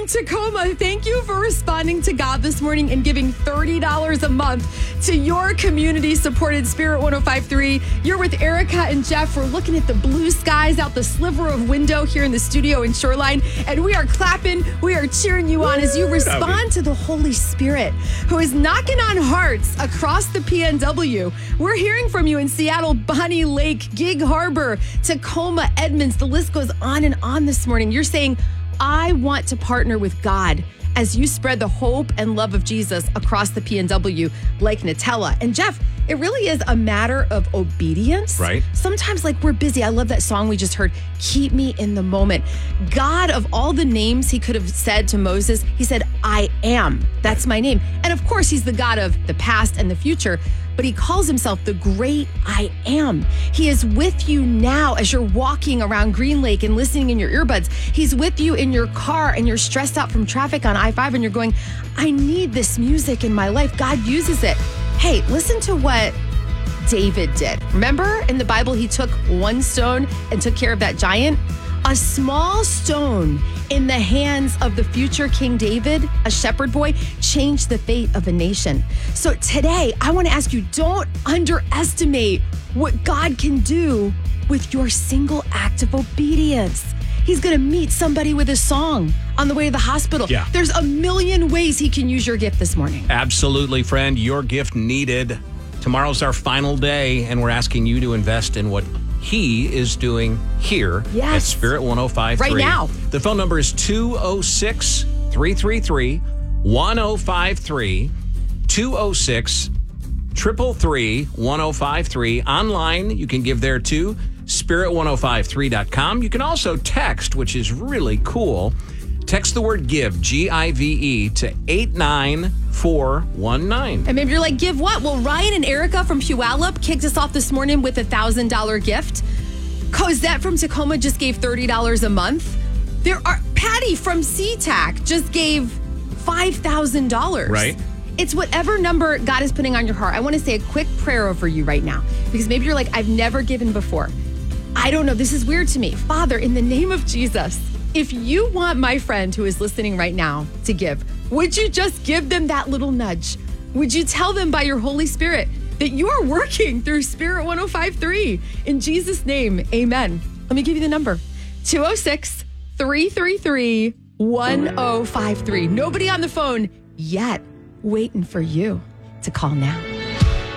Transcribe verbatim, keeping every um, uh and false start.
from Tacoma, thank you for responding to God this morning and giving thirty dollars a month to your community-supported Spirit one oh five point three. You're with Erica and Jeff. We're looking at the blue skies out the sliver of window here in the studio in Shoreline, and we are clapping, we are cheering you on as you respond to the Holy Spirit, who is knocking on hearts across the P N W. We're hearing from you in Seattle, Bonnie Lake, Gig Harbor, Tacoma, Edmonds. The list goes on and on this morning. You're saying, I want to partner with God as you spread the hope and love of Jesus across the P N W like Nutella. And Jeff, it really is a matter of obedience. Right. Sometimes, like, we're busy. I love that song we just heard, Keep Me in the Moment. God, of all the names he could have said to Moses, he said, I am. That's my name. And of course, he's the God of the past and the future, but he calls himself the great I am. He is with you now as you're walking around Green Lake and listening in your earbuds. He's with you in your car and you're stressed out from traffic on I five and you're going, I need this music in my life. God uses it. Hey, listen to what David did. Remember in the Bible, he took one stone and took care of that giant? A small stone in the hands of the future King David, a shepherd boy, changed the fate of a nation. So today, I want to ask you, don't underestimate what God can do with your single act of obedience. He's going to meet somebody with a song on the way to the hospital. Yeah. There's a million ways he can use your gift this morning. Absolutely, friend. Your gift needed. Tomorrow's our final day, and we're asking you to invest in what he is doing here yes. at Spirit one oh five point three. Right now. The phone number is two oh six, three three three, one oh five three, two oh six, three three three, one oh five three. Online, you can give there too, spirit ten fifty-three dot com. You can also text, which is really cool. Text the word GIVE, G I V E, to eight nine four one nine. And maybe you're like, give what? Well, Ryan and Erica from Puyallup kicked us off this morning with a one thousand dollars gift. Cosette from Tacoma just gave thirty dollars a month. There are Patty from SeaTac just gave five thousand dollars. Right. It's whatever number God is putting on your heart. I want to say a quick prayer over you right now, because maybe you're like, I've never given before. I don't know. This is weird to me. Father, in the name of Jesus, if you want my friend who is listening right now to give, would you just give them that little nudge? Would you tell them by your Holy Spirit that you are working through Spirit one oh five point three? In Jesus' name, amen. Let me give you the number. two oh six, three three three, one oh five three. Nobody on the phone yet, waiting for you to call now.